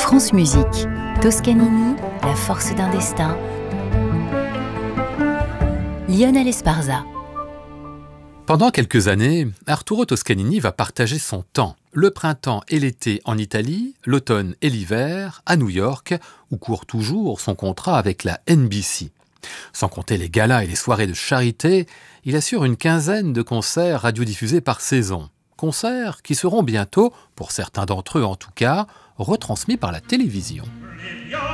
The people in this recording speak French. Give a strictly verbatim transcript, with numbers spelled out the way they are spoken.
France Musique, Toscanini, la force d'un destin. Lionel Esparza. Pendant quelques années, Arturo Toscanini va partager son temps, le printemps et l'été en Italie, l'automne et l'hiver à New York, où court toujours son contrat avec la N B C. Sans compter les galas et les soirées de charité, il assure une quinzaine de concerts radiodiffusés par saison. Concerts qui seront bientôt, pour certains d'entre eux en tout cas, retransmis par la télévision.